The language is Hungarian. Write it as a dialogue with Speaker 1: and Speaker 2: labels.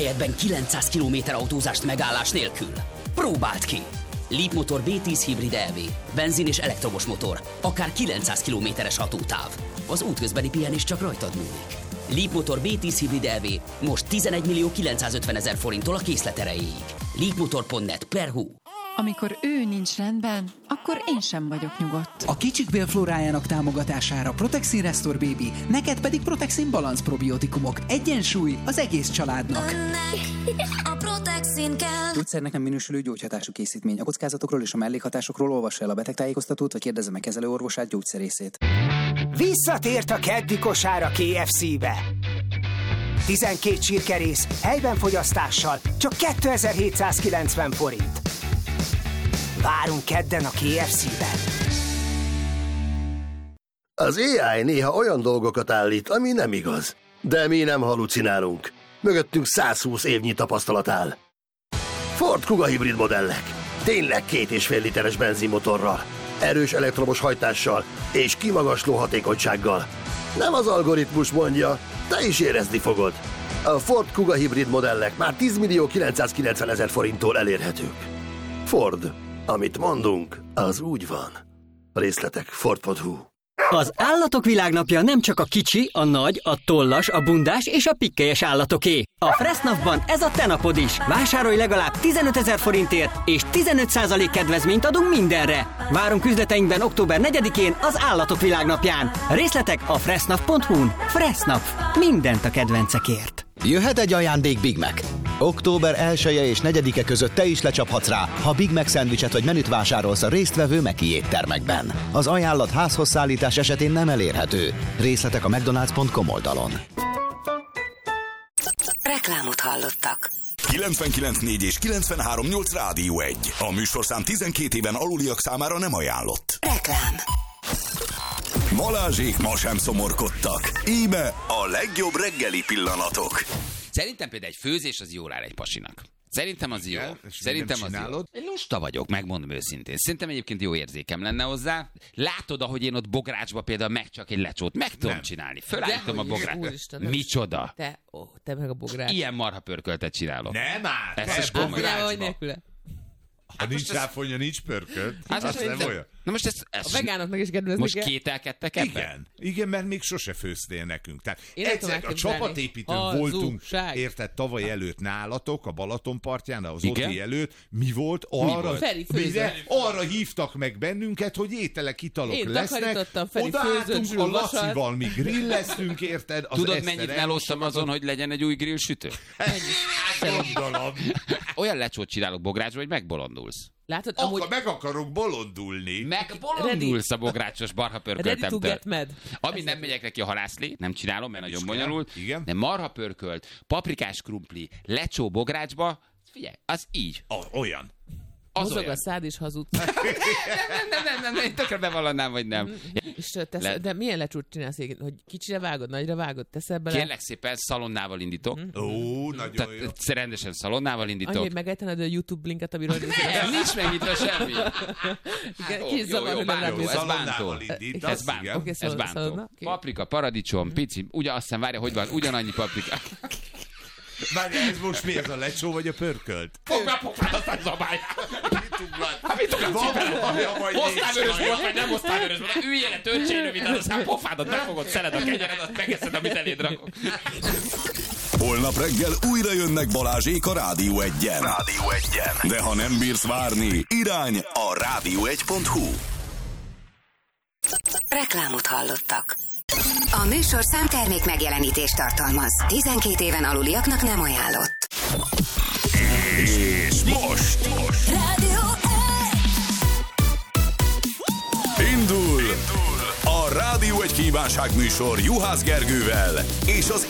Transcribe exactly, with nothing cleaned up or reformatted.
Speaker 1: munkahelyekben kilencszáz kilométer autózást megállás nélkül. Próbáld ki! Leapmotor bé tíz hibrid é vé. Benzin és elektromos motor. Akár kilencszáz kilométeres hatótáv. Az útközbeni pihenés csak rajtad múlik. Leapmotor bé tíz hibrid é vé most tizenegy millió kilencszázötven ezer forinttól a készlet erejéig. leapmotor pont net per hú.
Speaker 2: Amikor ő nincs rendben, akkor én sem vagyok nyugodt.
Speaker 3: A kicsik bélflórájának támogatására Protexin Restore Baby, neked pedig Protexin Balance probiotikumok. Egyensúly az egész családnak.
Speaker 4: A Protexin kell.
Speaker 3: Gyógyszernek nem minősülő gyógyhatású készítmény. A kockázatokról és a mellékhatásokról olvassa el a betegtájékoztatót, vagy kérdezze meg kezelőorvosát, gyógyszerészét.
Speaker 5: Visszatért a keddi kosár a ká ef cé-be. tizenkét csirkerész, helyben fogyasztással, csak kétezer-hétszázkilencven forint. Várunk kedden a ká ef cé-ben.
Speaker 6: Az á i néha olyan dolgokat állít, ami nem igaz. De mi nem halucinálunk. Mögöttünk száz húsz évnyi tapasztalat áll. Ford Kuga hibrid modellek. Tényleg két és fél literes benzinmotorral, erős elektromos hajtással és kimagasló hatékonysággal. Nem az algoritmus mondja, te is érezni fogod. A Ford Kuga hibrid modellek már tíz millió kilencszázkilencven ezer forinttól elérhetők. Ford. Amit mondunk, az úgy van. Részletek ford pont hú.
Speaker 7: Az Állatok Világnapja nem csak a kicsi, a nagy, a tollas, a bundás és a pikkelyes állatoké. A Fressnapban ez a te napod is. Vásárolj legalább tizenöt ezer forintért, és tizenöt százalék kedvezményt adunk mindenre. Várunk üzleteinkben október negyedikén az Állatok Világnapján. Részletek a fressnap pont hú-n. Fressnap. Mindent a kedvencekért.
Speaker 8: Jöhet egy ajándék Big Mac. Október elseje és negyedike között te is lecsaphatsz rá, ha Big Mac szendvicset vagy menüt vásárolsz a résztvevő Meki éttermekben. Az ajánlat házhoz szállítás esetén nem elérhető. Részletek a mcdonalds pont com oldalon.
Speaker 4: Reklámot hallottak.
Speaker 9: kilencvenkilenc négy és kilencvenhárom nyolc Rádió egy. A műsorszám tizenkét éven aluliak számára nem ajánlott.
Speaker 4: Reklám.
Speaker 9: Balázsék ma sem szomorkodtak. Íme a legjobb reggeli pillanatok.
Speaker 10: Szerintem például egy főzés az jól áll egy pasinak. Szerintem az jó. Szerintem az jó. Én lusta vagyok, megmondom őszintén. Szerintem egyébként jó érzékem lenne hozzá. Látod, ahogy én ott bográcsba például meg csak egy lecsót meg tudom nem. csinálni. Fölállítom a bográcsba. Micsoda?
Speaker 11: Te, ó, te meg a bogrács.
Speaker 10: Ilyen marha pörköltet csinálok.
Speaker 12: Nem áll!
Speaker 10: Ez is komolyan.
Speaker 12: Ha hát nincs ráfonja, nincs pörkölt. Hát az nem olyan.
Speaker 10: Na most ez, ez
Speaker 11: a vegánoknak is kedvezni
Speaker 10: most
Speaker 11: kell.
Speaker 10: kételkedtek ebben?
Speaker 12: Igen, igen, mert még sose főztél nekünk. Tehát egyszer a csapatépítőn voltunk, érted, tavaly előtt nálatok, a Balaton partján, az Oti előtt. Mi volt? Arra,
Speaker 11: mi Feri főzött.
Speaker 12: Arra hívtak meg bennünket, hogy ételek, italok
Speaker 11: Én
Speaker 12: lesznek. Odaálltunk a Lacival, mi grilleztünk, érted? Az
Speaker 10: tudod, mennyit melóztam azon, hogy legyen egy új grillsütő?
Speaker 12: Gondolom.
Speaker 10: Olyan lecsót csinálok bográcsba, hogy megbolondulsz.
Speaker 11: Látod,
Speaker 12: Akkor
Speaker 11: amúgy...
Speaker 12: meg akarok bolondulni.
Speaker 10: Megbolondulsz a bográcsos barha pörköltemtől. Ami nem
Speaker 11: Ezt
Speaker 10: megyek neki a halászlé, nem csinálom, mert nagyon bonyolult.
Speaker 12: Igen.
Speaker 10: De marha pörkölt, paprikás krumpli, lecsó bográcsba, figyelj, az így.
Speaker 12: A, olyan.
Speaker 10: Az
Speaker 11: mozog
Speaker 10: olyan.
Speaker 11: a szád is hazudsz.
Speaker 10: nem, nem, nem, nem, nem, én tökre bevallanám, hogy nem.
Speaker 11: És tesz,
Speaker 10: Le...
Speaker 11: De milyen lecsót csinálsz, hogy kicsire vágod, nagyra vágod, teszel bele?
Speaker 10: Kérlek szépen, szalonnával indítok.
Speaker 12: Ó, oh, nagyon
Speaker 10: Tehát
Speaker 12: jó.
Speaker 10: rendesen szalonnával indítok.
Speaker 11: Annyi, hogy megejtened a YouTube linket, amiről...
Speaker 10: Nem, nincs megnyitva semmi.
Speaker 11: Kis zavar, hogy nem
Speaker 10: bántó, ez bántó. Ez bántó. Ez bántó. Paprika, paradicsom, pici, ugye azt hiszem, várja, hogy van, ugyanannyi paprika.
Speaker 12: Várja, ez most mi, ez a lecsó vagy a pörkölt?
Speaker 10: Fogd be a pofád, aztán zabálják! Hát mit tudod cipelni? Hoztál vörös bort, vagy nem hoztál vörös bort? Üljél le töltségről, mint aztán pofádat megfogod, szeled a kenyeredet, megeszed, amit eléd rakok.
Speaker 9: Holnap reggel újra jönnek Balázsék a Rádió egyen. Rádió egyen. De ha nem bírsz várni, irány a rádió egy pont hú.
Speaker 4: Reklámot hallottak. A műsorszám termék megjelenítést tartalmaz. tizenkét éven aluliaknak nem ajánlott.
Speaker 9: És most, most.
Speaker 4: Rádió
Speaker 9: Indul a Rádió egy kívánságműsor Juhász Gergővel és az